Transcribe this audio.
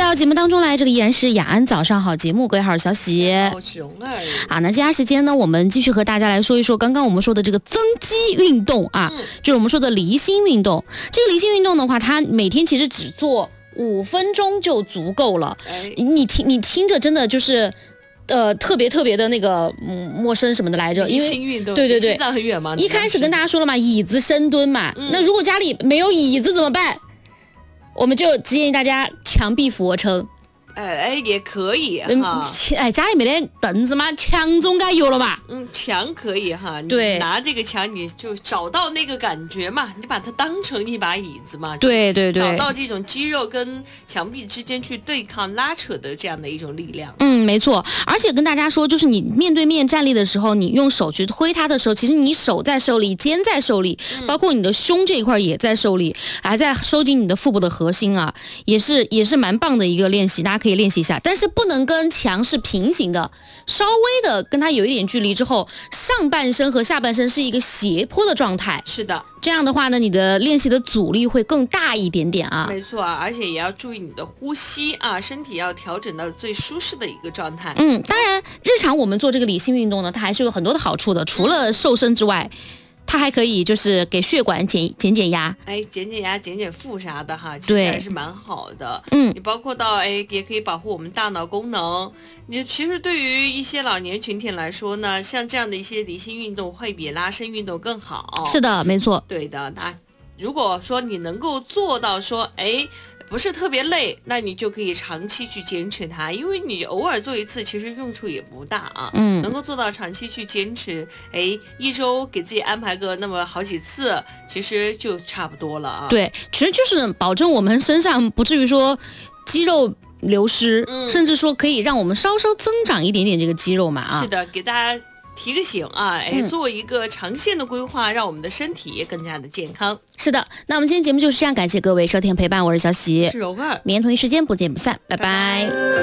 到节目当中来，这里依然是雅安早上好节目，各位好，小喜。 好熊啊！ 好，那接下来时间呢，我们继续和大家来说一说刚刚我们说的这个增肌运动啊，就是我们说的离心运动。这个离心运动的话，它每天其实只做5分钟就足够了。你听着真的就是。特别的那个陌生什么的来着，因为运动对， 心脏很远嘛。 一开始跟大家说了嘛，椅子深蹲嘛，那如果家里没有椅子怎么办？我们就建议大家墙壁俯卧撑。 也可以哈。 家里没得凳子吗？墙总该有了吧？ 墙可以哈。 对， 你拿这个墙，你就找到那个感觉嘛，你把它当成一把椅子嘛。 对， 找到这种肌肉跟墙壁之间去对抗拉扯的这样的一种力量。 没错。而且跟大家说，就是你面对面站立的时候，你用手去挥它的时候，其实你手在受力，肩在受力，包括你的胸这一块也在受力，还在收紧你的腹部的核心啊，也是蛮棒的一个练习，大家可以练习一下。但是不能跟墙是平行的，稍微的跟它有一点距离之后，上半身和下半身是一个斜坡的状态。 是的， 这样的话呢，你的练习的阻力会更大一点点啊。 没错啊，而且也要注意你的呼吸啊，身体要调整到最舒适的一个状态。 当然，日常我们做这个离心运动呢，它还是有很多的好处的，除了瘦身之外。它还可以就是给血管减压， 减压、减负啥的哈，其实还是蛮好的。你包括到也可以保护我们大脑功能。你其实对于一些老年群体来说呢，像这样的一些离心运动会比拉伸运动更好。 是的，没错。 对的，那如果说你能够做到说不是特别累，那你就可以长期去坚持它，因为你偶尔做一次其实用处也不大啊。能够做到长期去坚持，一周给自己安排个那么好几次，其实就差不多了啊。 对，其实就是保证我们身上不至于说肌肉流失，甚至说可以让我们稍稍增长一点点这个肌肉嘛啊。 是的，给大家提个醒啊，做一个长线的规划，让我们的身体也更加的健康。 是的，那我们今天节目就是这样，感谢各位收听陪伴，我是小喜， 是柔儿， 明天同一时间不见不散，拜拜。